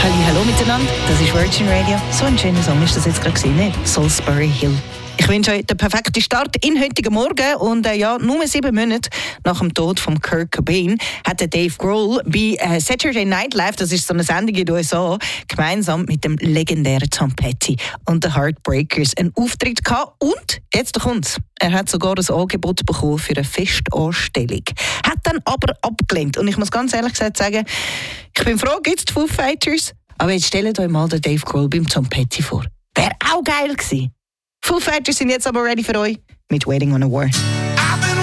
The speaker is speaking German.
Hallo miteinander, das ist Virgin Radio. So ein schöner Song ist das jetzt gerade gesehen, nicht? Salisbury Hill. Ich wünsche euch den perfekten Start in heutigen Morgen. Und nur 7 Monate nach dem Tod von Kurt Cobain hat Dave Grohl bei Saturday Night Live, das ist so eine Sendung in den USA, gemeinsam mit dem legendären Tom Petty und den Heartbreakers einen Auftritt gehabt. Und jetzt kommt's. Er hat sogar ein Angebot bekommen für eine Festanstellung. Hat dann aber abgelehnt. Und ich muss ganz ehrlich gesagt sagen, ich bin froh, gibt's die Foo Fighters? Aber jetzt stellt euch mal den Dave Grohl beim Tom Petty vor. Wäre auch geil gewesen. Foo Fighters sind jetzt aber ready für euch mit Waiting on a War.